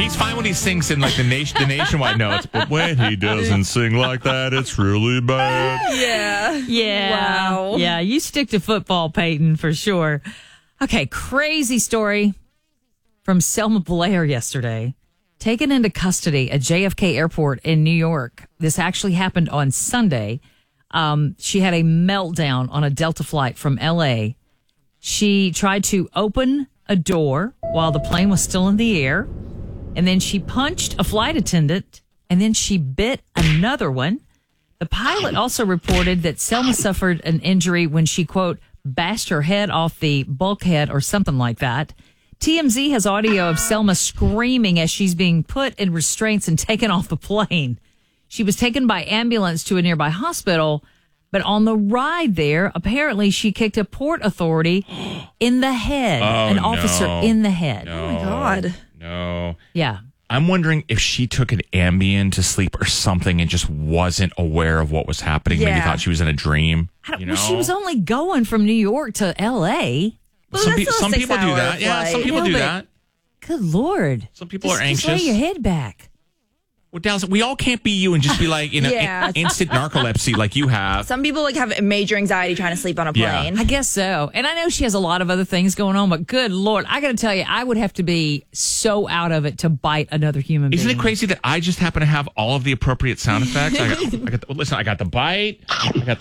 He's fine when he sings in like the nationwide notes, but when he doesn't sing like that, it's really bad. Yeah. Wow. Yeah, you stick to football, Peyton, for sure. Okay, crazy story from Selma Blair yesterday. Taken into custody at JFK Airport in New York. This actually happened on Sunday. She had a meltdown on a Delta flight from L.A. She tried to open a door while the plane was still in the air, and then she punched a flight attendant, and then she bit another one. The pilot also reported that Selma suffered an injury when she, quote, bashed her head off the bulkhead or something like that. TMZ has audio of Selma screaming as she's being put in restraints and taken off the plane. She was taken by ambulance to a nearby hospital, but on the ride there, apparently she kicked a port authority in the head, an officer in the head. Oh, my God. No. Yeah. I'm wondering if she took an Ambien to sleep or something and just wasn't aware of what was happening. Maybe thought she was in a dream. Well, she was only going from New York to L.A. Well, some that's some still a people do 6-hour that. Yeah, some flight. people do but- that. Good Lord. Some people are Just lay anxious. your head back. Well, Dallas, we all can't be you and just be like, Yeah. instant narcolepsy like you have. Some people have major anxiety trying to sleep on a Yeah. plane. I guess so. And I know she has a lot of other things going on, but good Lord, I got to tell you, I would have to be so out of it to bite another human being. Isn't it crazy that I just happen to have all of the appropriate sound effects? I got the bite. I got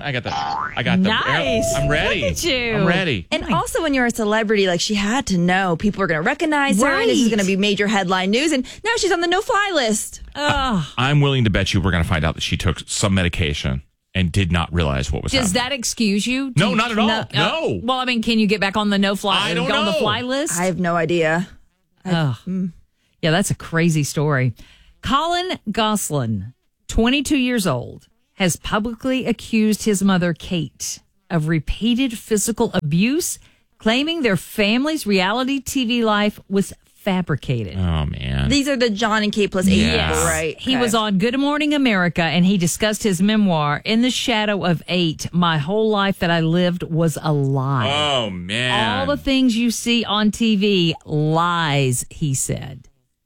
the. Nice. I'm ready. Look at you. I'm ready. And also, when you're a celebrity, like she had to know people were going to recognize her. And this is Right. going to be major headline news. And now she's on the no-fly list. Ugh. I'm willing to bet you we're going to find out that she took some medication and did not realize what was Does happening. that excuse you? No, not at all. No. Well, I mean, can you get back on the no-fly? I don't go on the know. fly list? I have no idea. Yeah, that's a crazy story. Colin Goslin, 22 years old, has publicly accused his mother, Kate, of repeated physical abuse, claiming their family's reality TV life was fabricated. Oh man. These are the John and Kate plus 8 Yes. people, right? He Okay. was on Good Morning America, and he discussed his memoir, In the Shadow of 8, My Whole Life That I Lived Was a Lie. Oh man. All the things you see on TV, lies, he said.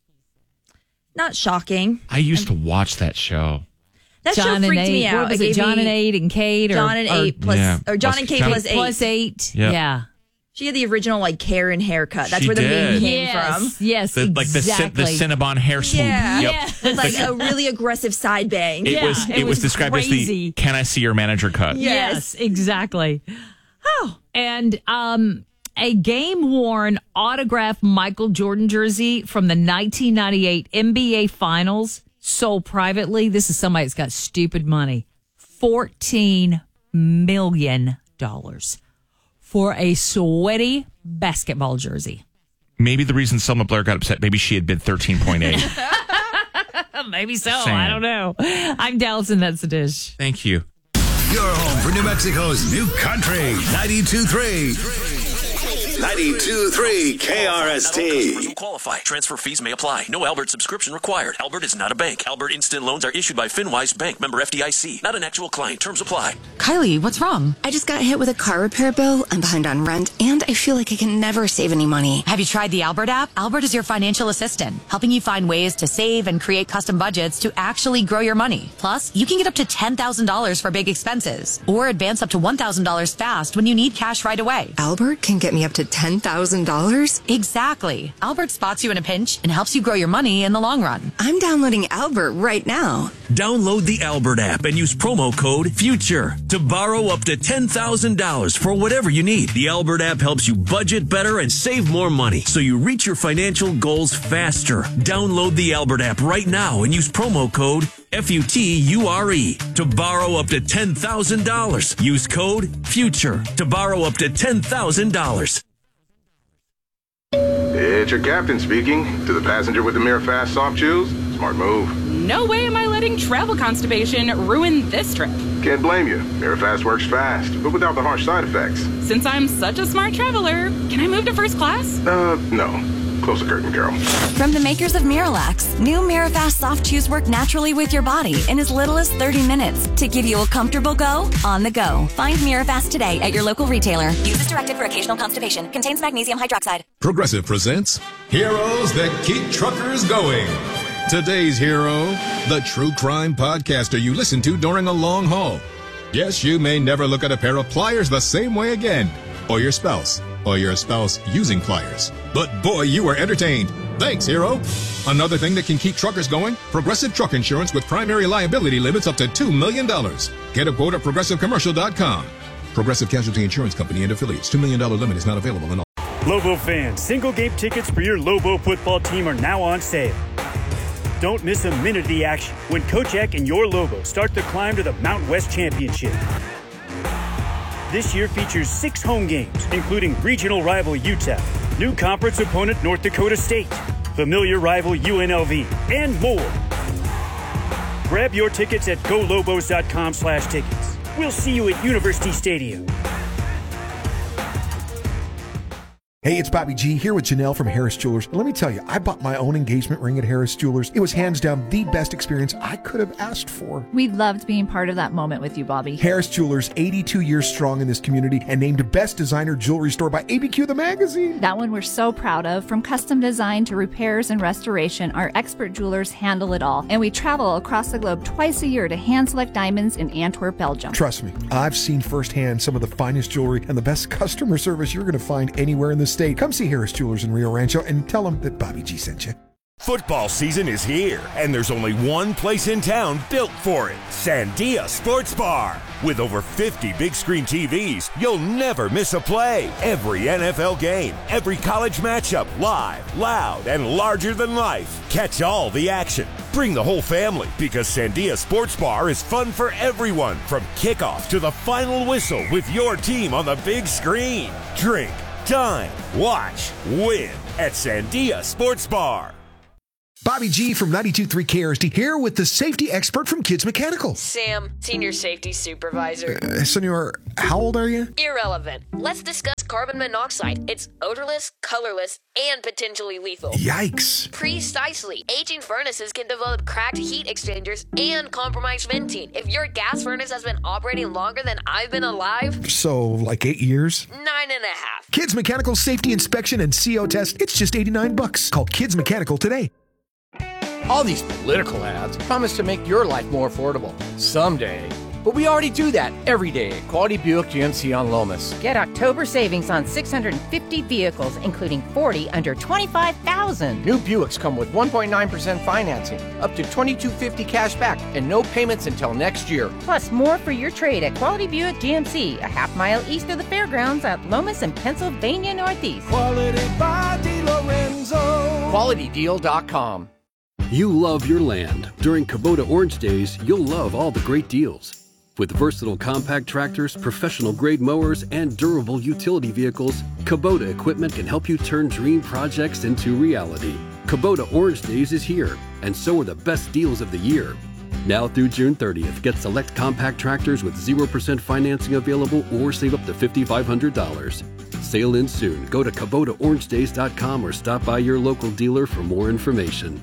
Not shocking. I used to watch that show. That John show and freaked 8. me out. What was it? gave John me and 8 and Kate? John and 8 plus, Yeah. or John Plus and Kate John- plus 8. Plus 8. Yep. Yeah. She had the original like Karen haircut. That's She where the meme did. came from. Yes, Like the exactly. Cinnabon hair swoop. Yeah. Yep. Yes. With like a really aggressive side bang. It Yeah, was described as crazy. the "Can I see your manager" cut. Yes, exactly. Oh, and a game-worn autographed Michael Jordan jersey from the 1998 NBA Finals sold privately. This is somebody that's got stupid money. $14 million for a sweaty basketball jersey. Maybe the reason Selma Blair got upset, maybe she had bid 13.8. Maybe so. Same. I don't know. I'm Dallas, and that's the dish. Thank you. Your home for New Mexico's new country. 92.3. 92.3 KRST. Will qualify. Transfer fees may apply. No Albert subscription required. Albert is not a bank. Albert Instant Loans are issued by FinWise Bank, member FDIC. Not an actual client. Terms apply. Kylie, what's wrong? I just got hit with a car repair bill. I'm behind on rent, and I feel like I can never save any money. Have you tried the Albert app? Albert is your financial assistant, helping you find ways to save and create custom budgets to actually grow your money. Plus, you can get up to $10,000 for big expenses, or advance up to $1,000 fast when you need cash right away. Albert can get me up to $10,000? Exactly. Albert spots you in a pinch and helps you grow your money in the long run. I'm downloading Albert right now. Download the Albert app and use promo code FUTURE to borrow up to $10,000 for whatever you need. The Albert app helps you budget better and save more money so you reach your financial goals faster. Download the Albert app right now and use promo code FUTURE to borrow up to $10,000. Use code FUTURE to borrow up to $10,000. It's your captain speaking. To the passenger with the Mirror Fast soft chews, smart move. No way am I letting travel constipation ruin this trip. Can't blame you. Mirror Fast works fast, but without the harsh side effects. Since I'm such a smart traveler, can I move to first class? No. Close the curtain, Carol. From the makers of Miralax, new Mirafast soft chews work naturally with your body in as little as 30 minutes to give you a comfortable go on the go. Find Mirafast today at your local retailer. Use as directed for occasional constipation. Contains magnesium hydroxide. Progressive presents Heroes That Keep Truckers Going. Today's hero, the true crime podcaster you listen to during a long haul. Yes, you may never look at a pair of pliers the same way again. Or your spouse using pliers. But boy, you were entertained. Thanks, hero. Another thing that can keep truckers going, Progressive Truck Insurance with primary liability limits up to $2 million. Get a quote at progressivecommercial.com. Progressive Casualty Insurance Company and affiliates. $2 million limit is not available in all. Lobo fans, single game tickets for your Lobo football team are now on sale. Don't miss a minute of the action when Coach Eck and your Lobo start the climb to the Mountain West Championship. This year features 6 home games, including regional rival Utah, new conference opponent North Dakota State, familiar rival UNLV, and more. Grab your tickets at golobos.com/tickets. We'll see you at University Stadium. Hey, it's Bobby G here with Janelle from Harris Jewelers. And let me tell you, I bought my own engagement ring at Harris Jewelers. It was hands down the best experience I could have asked for. We loved being part of that moment with you, Bobby. Harris Jewelers, 82 years strong in this community and named Best Designer Jewelry Store by ABQ the magazine. That one we're so proud of. From custom design to repairs and restoration, our expert jewelers handle it all. And we travel across the globe twice a year to hand-select diamonds in Antwerp, Belgium. Trust me, I've seen firsthand some of the finest jewelry and the best customer service you're going to find anywhere in the state. Come see Harris Jewelers in Rio Rancho and tell them that Bobby G sent you. Football season is here, and there's only one place in town built for it, Sandia Sports Bar. With over 50 big screen TVs, you'll never miss a play. Every NFL game, every college matchup, live, loud, and larger than life. Catch all the action. Bring the whole family, because Sandia Sports Bar is fun for everyone, from kickoff to the final whistle with your team on the big screen. Drink, dine, watch, win at Sandia Sports Bar. Bobby G from 92.3 KRST here with the safety expert from Kids Mechanical. Sam, Senior Safety Supervisor. Senor, how old are you? Irrelevant. Let's discuss carbon monoxide. It's odorless, colorless, and potentially lethal. Yikes. Precisely. Aging furnaces can develop cracked heat exchangers and compromised venting. If your gas furnace has been operating longer than I've been alive... So, like 8 years? 9.5. Kids Mechanical Safety Inspection and CO Test. It's just $89. Call Kids Mechanical today. All these political ads promise to make your life more affordable. Someday. But we already do that every day at Quality Buick GMC on Lomas. Get October savings on 650 vehicles, including 40 under $25,000. New Buicks come with 1.9% financing, up to $2,250 cash back, and no payments until next year. Plus more for your trade at Quality Buick GMC, a half mile east of the fairgrounds at Lomas and Pennsylvania Northeast. Quality by DeLorenzo. QualityDeal.com. You love your land. During Kubota Orange Days, you'll love all the great deals. With versatile compact tractors, professional-grade mowers, and durable utility vehicles, Kubota equipment can help you turn dream projects into reality. Kubota Orange Days is here, and so are the best deals of the year. Now through June 30th, get select compact tractors with 0% financing available or save up to $5,500. Sale ends soon. Go to KubotaOrangeDays.com or stop by your local dealer for more information.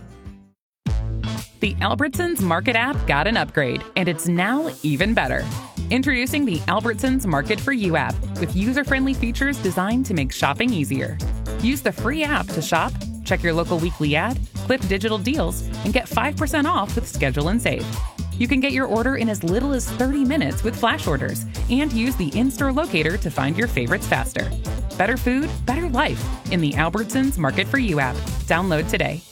The Albertsons Market app got an upgrade, and it's now even better. Introducing the Albertsons Market for You app with user-friendly features designed to make shopping easier. Use the free app to shop, check your local weekly ad, clip digital deals, and get 5% off with Schedule and Save. You can get your order in as little as 30 minutes with flash orders and use the in-store locator to find your favorites faster. Better food, better life in the Albertsons Market for You app. Download today.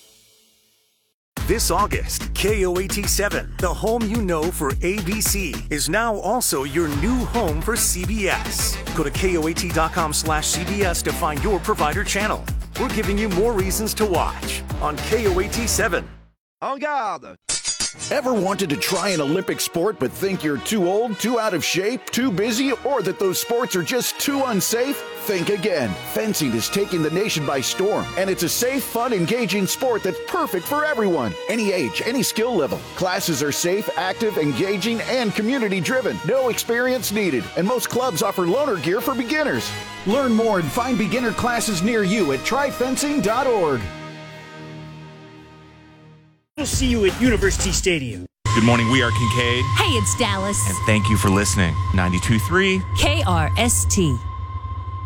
This August, KOAT7, the home you know for ABC, is now also your new home for CBS. Go to KOAT.com/CBS to find your provider channel. We're giving you more reasons to watch on KOAT7. En garde! Ever wanted to try an Olympic sport but think you're too old, too out of shape, too busy, or that those sports are just too unsafe? Think again. Fencing is taking the nation by storm, and it's a safe, fun, engaging sport that's perfect for everyone. Any age, any skill level. Classes are safe, active, engaging, and community-driven. No experience needed, and most clubs offer loaner gear for beginners. Learn more and find beginner classes near you at tryfencing.org. We'll see you at University Stadium. Good morning, we are Kincaid. Hey, it's Dallas. And thank you for listening. 92.3 KRST.